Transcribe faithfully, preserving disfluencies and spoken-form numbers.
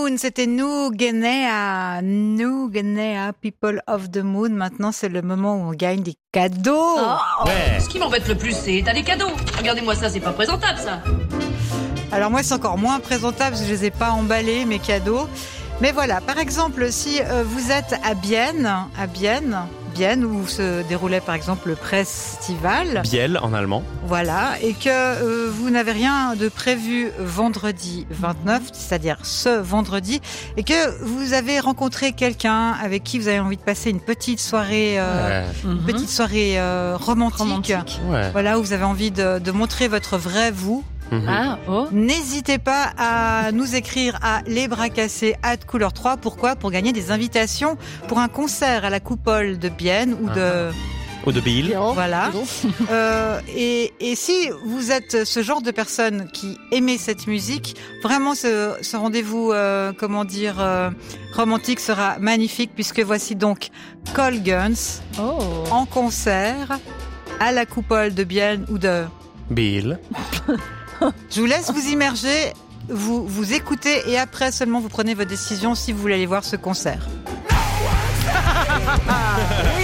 Moon, c'était New Guinea, New Guinea, People of the Moon. Maintenant, c'est le moment où on gagne des cadeaux. Oh, Ouais. Ce qui m'embête le plus, c'est t'as des cadeaux. Regardez-moi ça, c'est pas présentable ça. Alors moi, c'est encore moins présentable parce que je les ai pas emballés, mes cadeaux. Mais voilà, par exemple, si euh, vous êtes à Bienne, à Bienne, Bienne, où se déroulait par exemple le Pressestival, Biel en allemand. voilà, et que euh, vous n'avez rien de prévu vendredi vingt-neuf, c'est-à-dire ce vendredi, et que vous avez rencontré quelqu'un avec qui vous avez envie de passer une petite soirée, euh, Ouais. une petite soirée euh, romantique, Romantique. Ouais. voilà, où vous avez envie de, de montrer votre vrai vous. Mhm. Ah, oh. N'hésitez pas à nous écrire à lesbrascassés arobase couleur trois. Pourquoi ? Pour gagner des invitations pour un concert à la Coupole de Bienne ou de... Ou de Biel. Voilà. Euh, et, et si vous êtes ce genre de personne qui aimait cette musique, vraiment ce, ce rendez-vous, euh, comment dire, euh, romantique sera magnifique, puisque voici donc Cole Guns Oh. en concert à la Coupole de Bienne ou de... Biel. Je vous laisse vous immerger, vous, vous écoutez et après seulement vous prenez votre décision si vous voulez aller voir ce concert.